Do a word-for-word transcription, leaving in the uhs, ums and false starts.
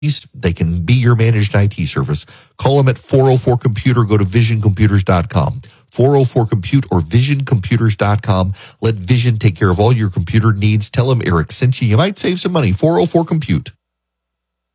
They can be your managed I T service. Call them at four oh four computer. Go to vision computers dot com. four oh four compute or vision computers dot com. Let Vision take care of all your computer needs. Tell them Eric sent you. You might save some money. four oh four compute.